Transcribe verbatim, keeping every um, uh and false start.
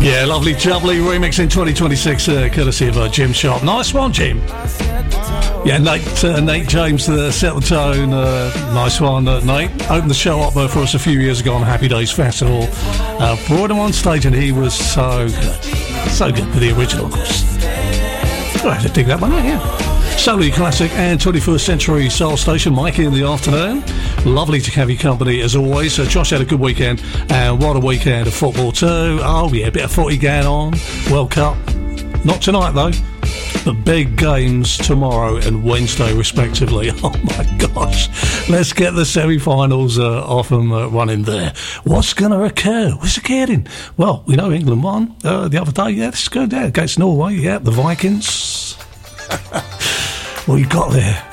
Yeah, lovely jubbly remix in twenty twenty-six, uh, courtesy of uh, Jim Sharp. Nice one, Jim. Yeah, Nate uh, Nate James uh, set the tone. Uh, nice one, uh, Nate. Opened the show up uh, for us a few years ago on Happy Days Festival. Uh, brought him on stage and he was so good. So good for the original, of course. I had to dig that one out, yeah. Solely classic and twenty-first century soul station. Mikey in the afternoon. Lovely to have your company as always. Uh, Josh had a good weekend, and what a weekend of football too. Oh yeah, a bit of footy going on. World Cup. Not tonight though. The big games tomorrow and Wednesday respectively. Oh my gosh. Let's get the semi-finals uh, off and uh, running there. What's going to occur? What's occurring? Well, we know England won uh, the other day. Yeah, this is good. Yeah, against Norway. Yeah, the Vikings. What you got there?